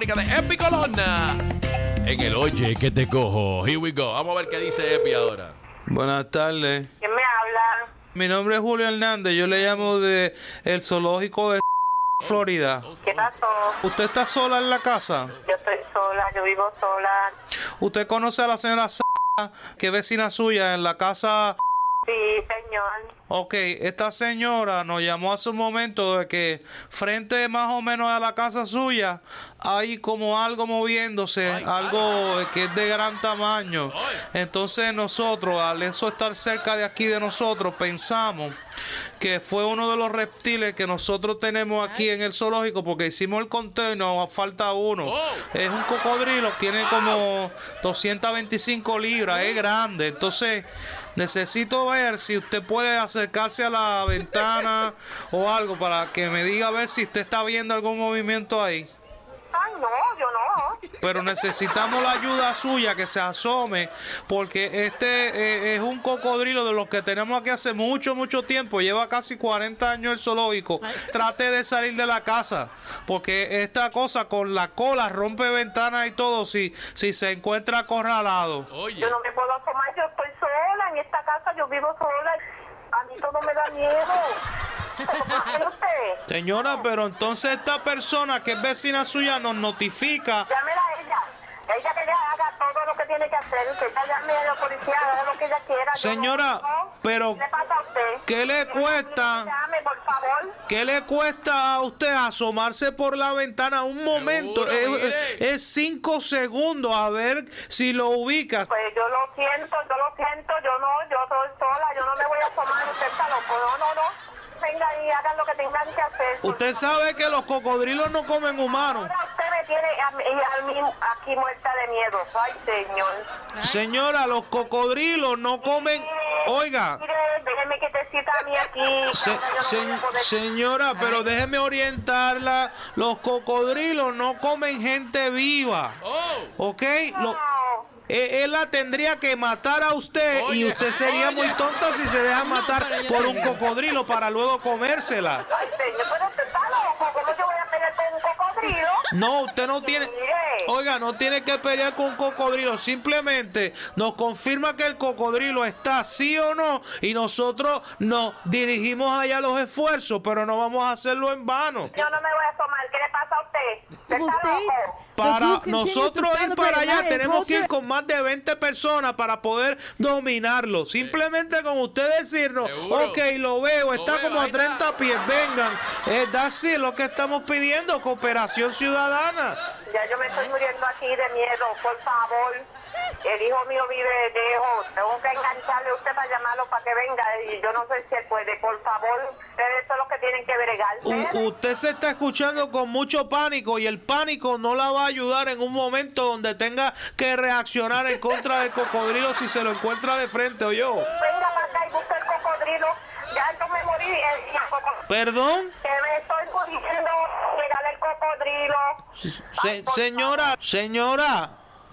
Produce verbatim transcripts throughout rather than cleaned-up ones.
fanática de Epi Colonna. En el Oye que te cojo. Here we go. Vamos a ver qué dice Epi ahora. Buenas tardes. ¿Quién me habla? Mi nombre es Julio Hernández. Yo le llamo de el zoológico de Florida. ¿Qué pasó? ¿Usted está sola en la casa? Yo estoy sola, yo vivo sola. ¿Usted conoce a la señora que es vecina suya en la casa? Sí, señor. Ok, esta señora nos llamó hace un momento de que frente más o menos a la casa suya hay como algo moviéndose, Ay, algo que es de gran tamaño. Entonces nosotros, al eso estar cerca de aquí de nosotros, pensamos que fue uno de los reptiles que nosotros tenemos aquí en el zoológico, porque hicimos el conteo y nos falta uno. Oh. Es un cocodrilo, tiene como doscientas veinticinco libras, es grande. Entonces necesito ver si usted puede acercarse a la ventana o algo para que me diga a ver si usted está viendo algún movimiento ahí. Ay, no, yo no. Pero necesitamos la ayuda suya, que se asome, porque este eh, es un cocodrilo de los que tenemos aquí hace mucho, mucho tiempo. Lleva casi cuarenta años el zoológico. Trate de salir de la casa, porque esta cosa con la cola rompe ventanas y todo si, si se encuentra acorralado. Oye. Yo no me puedo asomar, yo estoy sola en esta casa, yo vivo sola. A mí todo me da miedo. ¿Cómo hace usted? Señora, pero entonces esta persona que es vecina suya nos notifica. Llámela a ella. Ella que ella haga todo lo que tiene que hacer. Que ella llame a la policía, haga lo que ella quiera. Yo Señora, no, no. pero ¿Qué le pasa a usted? ¿qué le cuesta? Llame, por favor. ¿Qué le cuesta a usted asomarse por la ventana un momento? Seguro, Es, mire. es cinco segundos a ver si lo ubicas. Pues yo lo siento, yo lo siento, yo no, yo estoy sola, yo no me voy a asomar, usted está loco, no, no, no. Venga y hagan lo que tengan que hacer. Usted sabe que los cocodrilos no comen humanos. Ahora usted me tiene a mí, a mí aquí muerta de miedo. Ay, señor. Señora, los cocodrilos no comen... Oiga, Mire, déjeme que te cita a mí aquí. se- Ahora yo no se- voy a poder- señora, pero déjeme orientarla. Los cocodrilos no comen gente viva. Oh. ¿Ok? Lo- No. Eh, él la tendría que matar a usted y Oye, usted sería oye. muy tonta si se deja matar por un cocodrilo para luego comérsela. Ay, señor, pero usted está loco. ¿Cómo yo voy a pelear con un cocodrilo? No, usted no tiene... Mire. Oiga, no tiene que pelear con un cocodrilo. Simplemente nos confirma que el cocodrilo está sí o no y nosotros nos dirigimos allá los esfuerzos, pero no vamos a hacerlo en vano. Yo no me voy a asomar. ¿Qué le pasa a usted? ¿Usted Double está States. loco? Para nosotros ir para allá tenemos que ir con más de veinte personas para poder dominarlo. Simplemente con usted decirnos, Seguro. ok, lo veo, está Lo veo, como a ahí está. treinta pies, vengan. Es así lo que estamos pidiendo, cooperación ciudadana. Ya yo me estoy muriendo aquí de miedo, por favor. El hijo mío vive lejos. Tengo que engancharle a usted para llamarlo para que venga. Y yo no sé si él puede. Por favor, ustedes son los que tienen que bregar. U- usted se está escuchando con mucho pánico y el pánico no la va a ayudar en un momento donde tenga que reaccionar en contra del cocodrilo si se lo encuentra de frente o yo. Venga para acá y busque el cocodrilo. Ya yo me morí. eh, y el cocodrilo. ¿Perdón? Que me estoy muriendo. Regale el cocodrilo. Se- Ay, por señora, señora.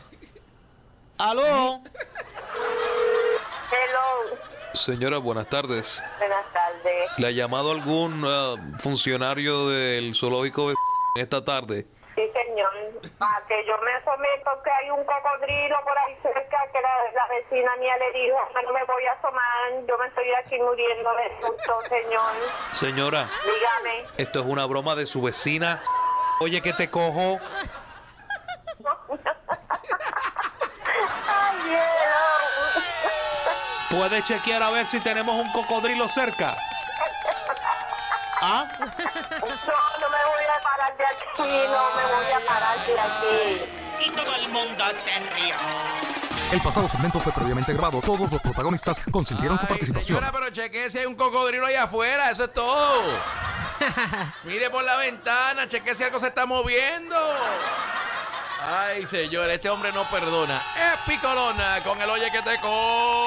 ¿Aló? favor. Hello. Señora, buenas tardes. Buenas tardes. ¿Le ha llamado algún uh, funcionario del zoológico de esta tarde? Sí, señor. Para que yo me asomé porque hay un cocodrilo por ahí cerca que la, la vecina mía le dijo, no me voy a asomar, yo me estoy aquí muriendo de susto, señor. Señora, Dígame. esto es una broma de su vecina. Oye, que te cojo. Ay, hello. ¿Puede chequear a ver si tenemos un cocodrilo cerca? ¿Ah? No, no me voy a parar de aquí, no me voy a parar de aquí. Y todo el mundo se rió. El pasado segmento fue previamente grabado. Todos los protagonistas consintieron su Ay, participación. señora, pero chequee si hay un cocodrilo ahí afuera, eso es todo. Mire por la ventana, chequee si algo se está moviendo. Ay, señor, este hombre no perdona. Epi Colonna con el Oye que te cojo.